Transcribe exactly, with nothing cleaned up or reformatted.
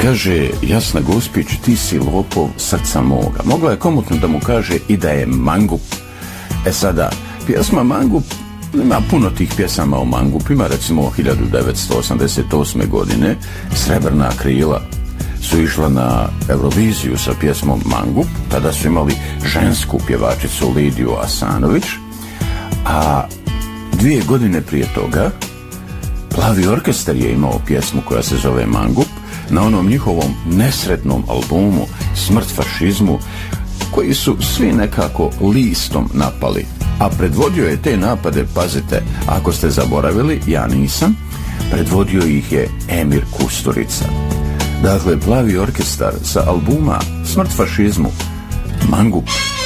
Kaže Jasna Gospić, ti si lopov srca moga. Mogla je komotno da mu kaže i da je mangup. E sada, pjesma Mangup, ima puno tih pjesama o mangupima, recimo hiljadu devetsto osamdeset osme. godine Srebrna krila su išla na Euroviziju sa pjesmom Mangup. Tada su imali žensku pjevačicu Lidiju Asanović, a dvije godine prije toga Plavi orkestar je imao pjesmu koja se zove Mangup na onom njihovom nesretnom albumu Smrt fašizmu, koji su svi nekako listom napali. A predvodio je te napade, pazite, ako ste zaboravili, ja nisam, predvodio ih je Emir Kusturica. Dakle, Plavi orkestar sa albuma Smrt fašizmu, Mangup.